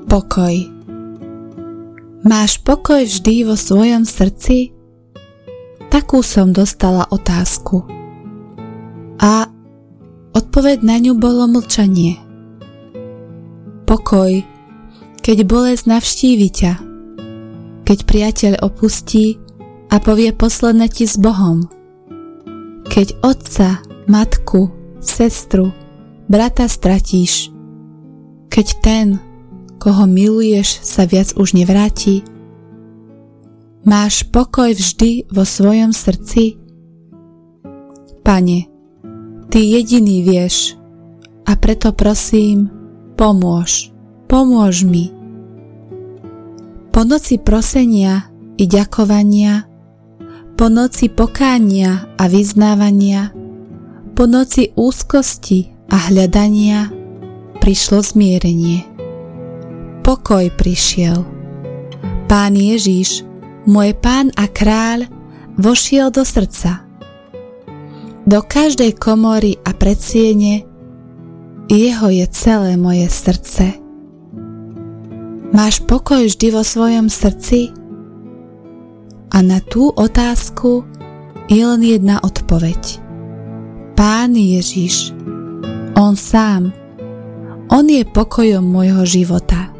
Pokoj. Máš pokoj vždy vo svojom srdci? Takú som dostala otázku. A odpoveď na ňu bolo mlčanie. Pokoj, keď bolesť navštívi ťa, keď priateľ opustí a povie posledné ti s Bohom, keď otca, matku, sestru, brata stratíš, keď ten, koho miluješ, sa viac už nevráti. Máš pokoj vždy vo svojom srdci? Pane, Ty jediný vieš a preto prosím, pomôž mi. Po noci prosenia i ďakovania, po noci pokánia a vyznávania, po noci úzkosti a hľadania prišlo zmierenie. Pokoj prišiel. Pán Ježiš, môj Pán a Kráľ, vošiel do srdca. Do každej komory a predsiene jeho je celé moje srdce. Máš pokoj vždy vo svojom srdci? A na tú otázku je len jedna odpoveď. Pán Ježiš, On sám, On je pokojom môjho života.